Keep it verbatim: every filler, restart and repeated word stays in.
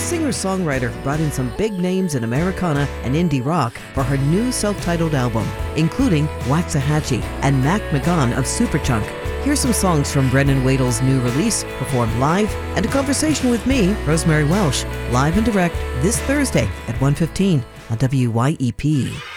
singer-songwriter brought in some big names in Americana and indie rock for her new self-titled album, including Waxahachie and Mac McGon of Superchunk. Here's some songs from Brendan Wadle's new release, performed live, and a conversation with me, Rosemary Welsh, live and direct this Thursday at one fifteen on W Y E P.